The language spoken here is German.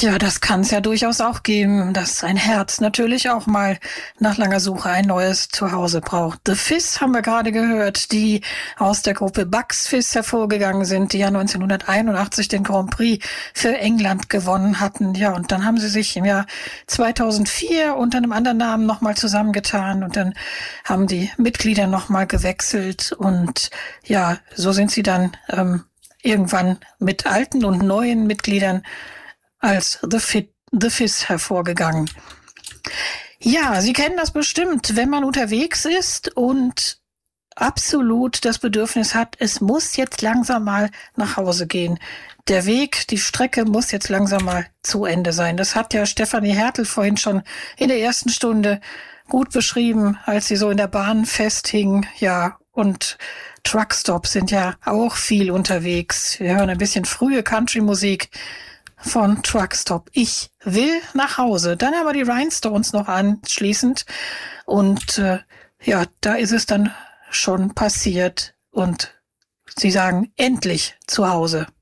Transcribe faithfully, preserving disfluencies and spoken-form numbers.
Ja, das kann es ja durchaus auch geben, dass ein Herz natürlich auch mal nach langer Suche ein neues Zuhause braucht. The Fizz haben wir gerade gehört, die aus der Gruppe Bucks Fizz hervorgegangen sind, die ja neunzehnhunderteinundachtzig den Grand Prix für England gewonnen hatten. Ja, und dann haben sie sich im Jahr zweitausendvier unter einem anderen Namen nochmal zusammengetan und dann haben die Mitglieder nochmal gewechselt und ja, so sind sie dann ähm, irgendwann mit alten und neuen Mitgliedern als The, Fit, The Fizz hervorgegangen. Ja, Sie kennen das bestimmt, wenn man unterwegs ist und absolut das Bedürfnis hat, es muss jetzt langsam mal nach Hause gehen. Der Weg, die Strecke muss jetzt langsam mal zu Ende sein. Das hat ja Stefanie Hertel vorhin schon in der ersten Stunde gut beschrieben, als sie so in der Bahn festhing. Ja, und Truckstops sind ja auch viel unterwegs. Wir hören ein bisschen frühe Country-Musik von Truckstop. Ich will nach Hause. Dann haben wir die Rhinestones noch anschließend. Und äh, ja, da ist es dann schon passiert. Und sie sagen, endlich zu Hause.